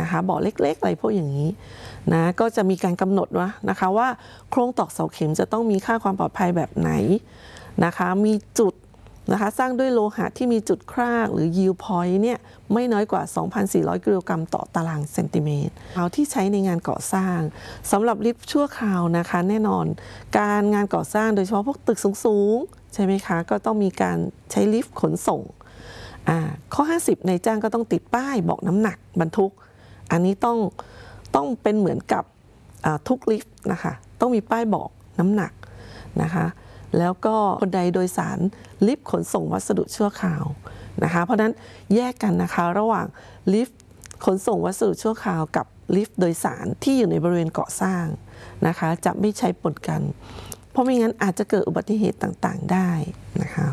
นะคะเบาะเล็กๆอะไรพวกอย่างนี้นะก็จะมีการกำหนดนะคะว่าโครงตอกเสาเข็มจะต้องมีค่าความปลอดภัยแบบไหนนะคะมีจุดนะคะสร้างด้วยโลหะที่มีจุดครากหรือ yield point เนี่ยไม่น้อยกว่า 2,400 กิโลกรัมต่อตารางเซนติเมตรเอาที่ใช้ในงานก่อสร้างสำหรับลิฟต์ชั่วคราวนะคะแน่นอนการงานก่อสร้างโดยเฉพาะพวกตึกสูงๆใช่ไหมคะก็ต้องมีการใช้ลิฟต์ขนส่งข้อ 50ในจ้างก็ต้องติดป้ายบอกน้ำหนักบรรทุกอันนี้ต้องเป็นเหมือนกับทุกลิฟต์นะคะต้องมีป้ายบอกน้ำหนักนะคะแล้วก็คนใดโดยสารลิฟต์ขนส่งวัสดุชั่วคราวนะคะเพราะนั้นแยกกันนะคะระหว่างลิฟต์ขนส่งวัสดุชั่วคราวกับลิฟต์โดยสารที่อยู่ในบริเวณก่อสร้างนะคะจะไม่ใช้ปนกันเพราะไม่งั้นอาจจะเกิดอุบัติเหตุต่างๆได้นะคะ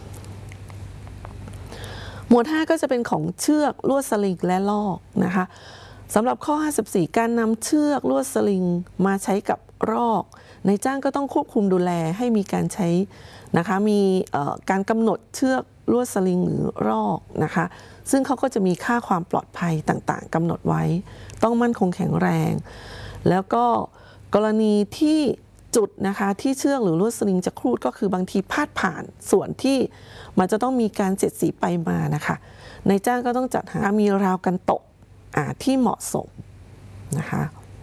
หมวด 5 ก็จะเป็นของเชือกลวดสลิงและลอกนะคะสำหรับข้อ 54 การนำเชือกลวดสลิงมาใช้กับรอกนายจ้างก็ต้องควบคุมดูแลให้มีการใช้นะคะมีการกำหนดเชือกลวดสลิงหรือรอกนะคะซึ่งเขาก็จะมีค่าความปลอดภัยต่างๆกำหนดไว้ต้องมั่นคงแข็งแรงแล้วก็กรณีที่จุดนะคะที่เชือกหรือลวดสลิงจะครูดก็คือบางทีพาดผ่านส่วนที่มันจะต้องมีการเสียดสีไปมานะคะนายจ้างก็ต้องจัดหามีราวกันตกที่เหมาะสมนะคะ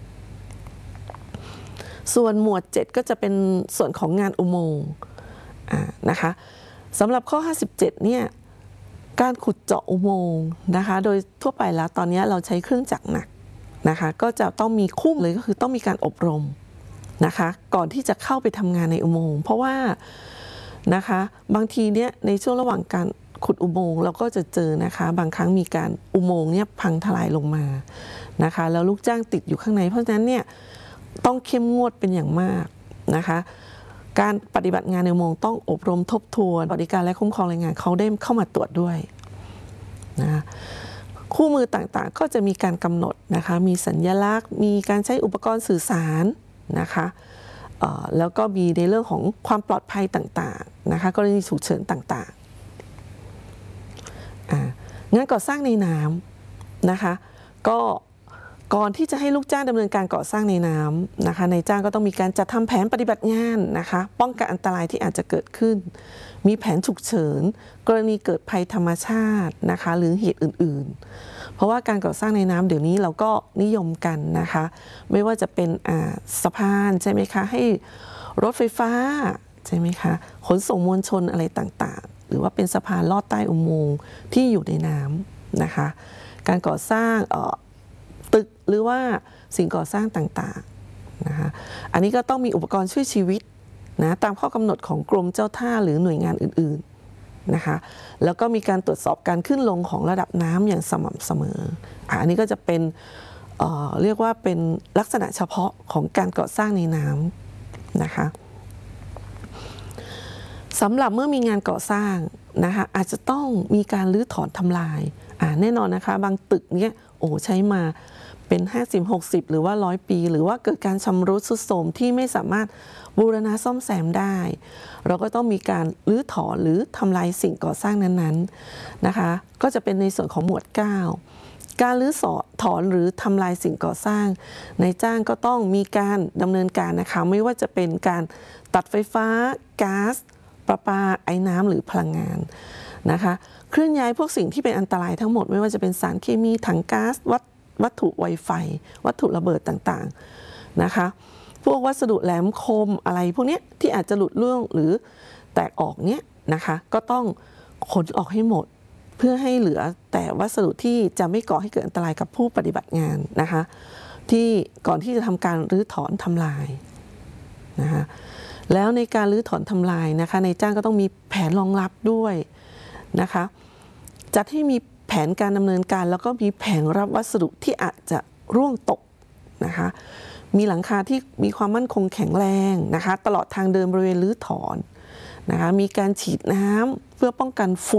ส่วนหมวด 7 ก็จะเป็นส่วนของงานอุโมงค์นะคะสำหรับข้อ 57 เนี่ยการขุดเจาะอุโมงค์นะคะโดยทั่วไปแล้วตอนนี้เราใช้เครื่องจักรหนักนะคะก็จะต้องมีคู่เลยก็คือต้องมีการอบรมนะคะก่อนที่จะเข้าไปทำงานในอุโมงค์เพราะว่านะคะบางทีเนี่ยในช่วงระหว่างการขุดอุโมงค์เราก็จะเจอนะคะบางครั้งมีการอุโมงค์เนี่ยพังทลายลงมานะคะแล้วลูกจ้างติดอยู่ข้างในเพราะฉะนั้นเนี่ยต้องเข้มงวดเป็นอย่างมากนะคะการปฏิบัติงานในอุโมงค์ต้องอบรมทบทวนบริการและคุ้มครองแรงงานเขาได้เข้ามาตรวจด้วยนะคู่มือต่างๆก็จะมีการกำหนดนะคะมีสัญลักษณ์มีการใช้อุปกรณ์สื่อสารนะคะแล้วก็มีในเรื่องของความปลอดภัยต่างๆนะคะกรณีฉุกเฉินต่างๆงานก่อสร้างในน้ำนะคะก็ก่อนที่จะให้ลูกจ้างดำเนินการก่อสร้างในน้ำนะคะนายจ้างก็ต้องมีการจัดทำแผนปฏิบัติงานนะคะป้องกันอันตรายที่อาจจะเกิดขึ้นมีแผนฉุกเฉินกรณีเกิดภัยธรรมชาตินะคะหรือเหตุอื่นๆเพราะว่าการก่อสร้างในน้ำเดี๋ยวนี้เราก็นิยมกันนะคะไม่ว่าจะเป็นสะพานใช่ไหมคะให้รถไฟฟ้าใช่ไหมคะขนส่งมวลชนอะไรต่างๆหรือว่าเป็นสะพานลอดใต้อุโมงค์ที่อยู่ในน้ำนะคะการก่อสร้างตึกหรือว่าสิ่งก่อสร้างต่างๆนะคะอันนี้ก็ต้องมีอุปกรณ์ช่วยชีวิตนะตามข้อกำหนดของกรมเจ้าท่าหรือหน่วยงานอื่นๆนะคะแล้วก็มีการตรวจสอบการขึ้นลงของระดับน้ำอย่างสม่ำเสมออันนี้ก็จะเป็นเรียกว่าเป็นลักษณะเฉพาะของการก่อสร้างในน้ำนะคะสำหรับเมื่อมีงานก่อสร้างนะคะอาจจะต้องมีการรื้อถอนทำลายแน่นอนนะคะบางตึกเนี้ยใช้มาเป็น50-60หรือว่า100 ปีหรือว่าเกิดการชำรุดทรุดโทรมที่ไม่สามารถบูรณะซ่อมแซมได้เราก็ต้องมีการรื้อถอนหรือทำลายสิ่งก่อสร้างนั้นๆนะคะก็จะเป็นในส่วนของหมวด 9การรื้อถอนหรือทำลายสิ่งก่อสร้างนายจ้างก็ต้องมีการดำเนินการนะคะไม่ว่าจะเป็นการตัดไฟฟ้าก๊าซประปาไอ้น้ำหรือพลังงานนะคะเคลื่อนย้ายพวกสิ่งที่เป็นอันตรายทั้งหมดไม่ว่าจะเป็นสารเคมีถังก๊าซวัตถุไวไฟวัตถุระเบิดต่างๆนะคะพวกวัสดุแหลมคมอะไรพวกนี้ที่อาจจะหลุดร่วงหรือแตกออกเนี้ยนะคะก็ต้องขนออกให้หมดเพื่อให้เหลือแต่วัสดุที่จะไม่ก่อให้เกิดอันตรายกับผู้ปฏิบัติงานนะคะที่ก่อนที่จะทำการรื้อถอนทำลายนะคะแล้วในการรื้อถอนทำลายนะคะนายจ้างก็ต้องมีแผนรองรับด้วยนะคะจัดให้มีแผนการดำเนินการแล้วก็มีแผนรับวัสดุที่อาจจะร่วงตกนะคะมีหลังคาที่มีความมั่นคงแข็งแรงนะคะตลอดทางเดินบริเวณรื้อถอนนะคะมีการฉีดน้ำเพื่อป้องกันฝุ่น